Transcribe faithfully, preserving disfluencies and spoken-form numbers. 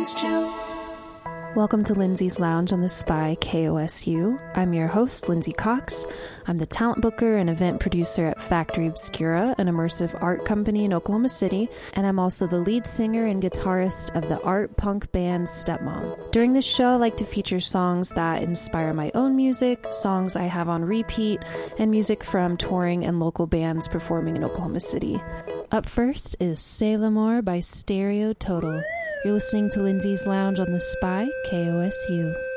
Lindsay's Chill. Welcome to Lindsay's Lounge on the Spy K O S U. I'm your host, Lindsay Cox. I'm the talent booker and event producer at Factory Obscura, an immersive art company in Oklahoma City, and I'm also the lead singer and guitarist of the art punk band Stepmom. During this show, I like to feature songs that inspire my own music, songs I have on repeat, and music from touring and local bands performing in Oklahoma City. Up first is C'est l'Amour by Stereo Total. You're listening to Lindsay's Lounge on the Spy K O S U.